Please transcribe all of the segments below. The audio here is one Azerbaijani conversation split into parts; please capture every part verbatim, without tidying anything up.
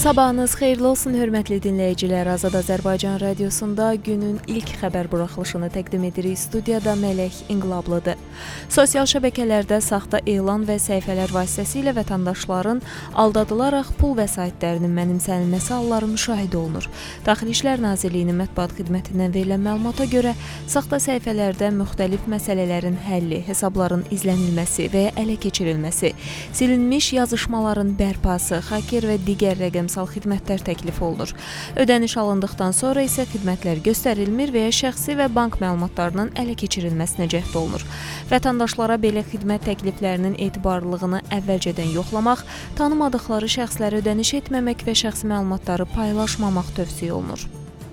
Sabahınız xeyirli olsun, hörmətli dinləyicilər. Azad Azərbaycan Radiosunda günün ilk xəbər buraxılışını təqdim edirik. Studiyada Mələk İnqilablıdır. Sosial şəbəkələrdə saxta elan və səhifələr vasitəsilə vətəndaşların aldadılaraq pul vəsaitlərinin mənimsənilməsi halları müşahidə olunur. Daxili İşlər Nazirliyinin mətbuat xidmətindən verilən məlumata görə saxta səhifələrdə müxtəlif məsələlərin həlli, hesabların izlənilməsi və ya ələ keçirilməsi, silinmiş yazışmaların bərpası, xaker və digər rəqəmsal xidmətlər təklif olunur. Ödəniş alındıqdan sonra isə xidmətlər göstərilmir və ya şəxsi və bank məlumatlarının ələ keçirilməsinə cəhd olunur. Vətəndaşlara belə xidmət təkliflərinin etibarlılığını əvvəlcədən yoxlamaq, tanımadıqları şəxslərə ödəniş etməmək və şəxsi məlumatları paylaşmamaq tövsiyə olunur.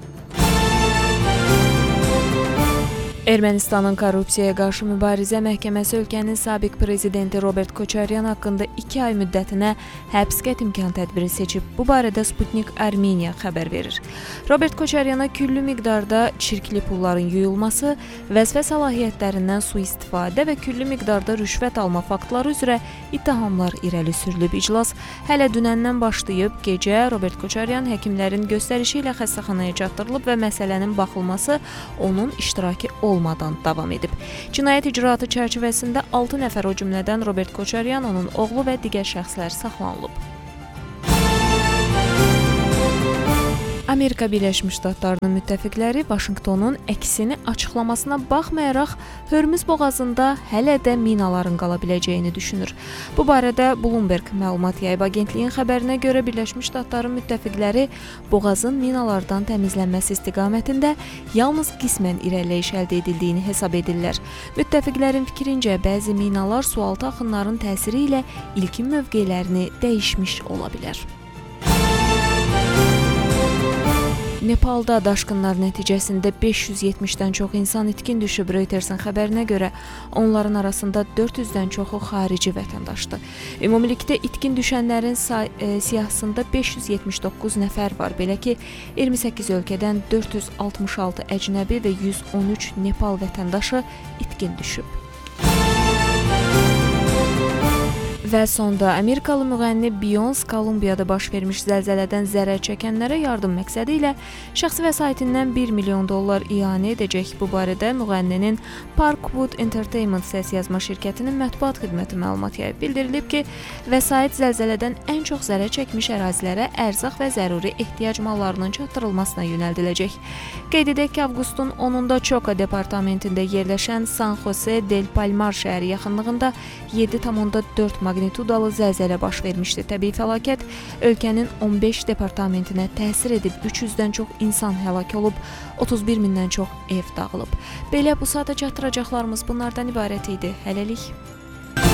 Ermənistanın Korrupsiyaya qarşı mübarizə məhkəməsi ölkənin sabiq prezidenti Robert Koçaryan haqqında iki ay müddətinə həbs qətimkan tədbiri seçib. Bu barədə Sputnik Armeniya xəbər verir. Robert Koçaryana küllü miqdarda çirkli pulların yuyulması, vəzifə səlahiyyətlərindən sui-istifadə və küllü miqdarda rüşvət alma faktları üzrə ittihamlar irəli sürülüb. İclas hələ dünəndən başlayıb, gecə Robert Koçaryan həkimlərin göstərişi ilə xəstəxanaya çatdırılıb və məsələnin baxılması onun iştirakı olmadan davam edib. Cinayət icraatı çərçivəsində altı nəfər, o cümlədən Robert Koçaryan, onun oğlu və digər şəxslər saxlanılıb. Amerika Birləşmiş Ştatlarının müttəfiqləri Vaşinqtonun əksini açıqlamasına baxmayaraq Hörmüz boğazında hələ də minaların qala biləcəyini düşünür. Bu barədə Bloomberg məlumat yayıb. Agentliyin xəbərinə görə Birləşmiş Ştatların müttəfiqləri boğazın minalardan təmizlənməsi istiqamətində yalnız qismən irəliləyiş əldə edildiyini hesab edirlər. Müttəfiqlərin fikrincə bəzi minalar sualtı axınların təsiri ilə ilkin mövqelərini dəyişmiş ola bilər. Nepalda daşqınlar nəticəsində beş yüz yetmişdən çox insan itkin düşüb. Reutersin xəbərinə görə onların arasında dörd yüzdən çoxu xarici vətəndaşdır. Ümumilikdə itkin düşənlərin siyahısında beş yüz yetmiş doqquz nəfər var. Belə ki, iyirmi səkkiz ölkədən dörd yüz altmış altı əcnəbi və yüz on üç Nepal vətəndaşı itkin düşüb. Və sonda Amerikalı müğənni Beyoncé Kolumbiyada baş vermiş zəlzələdən zərər çəkənlərə yardım məqsədi ilə şəxsi vəsaitindən bir milyon dollar ianə edəcək. Bu barədə müğənninin Parkwood Entertainment səsiyazma şirkətinin mətbuat xidməti məlumat yayıb. Bildirilib ki, vəsait zəlzələdən ən çox zərər çəkmiş ərazilərə ərzaq və zəruri ehtiyac mallarının çatdırılmasına yönəldiləcək. Qeyd edək ki, avqustun onunda Choco departamentində yerləşən San Jose del Palmar şəhəri yaxınlığında yeddi tam dörd magnitudalı zəlzələ baş vermişdi. Təbii fəlakət ölkənin on beş departamentinə təsir edib, üç yüzdən çox insan həlak olub, otuz bir mindən çox ev dağılıb. Belə bu saata çatdıracaqlarımız bunlardan ibarət idi. Hələlik.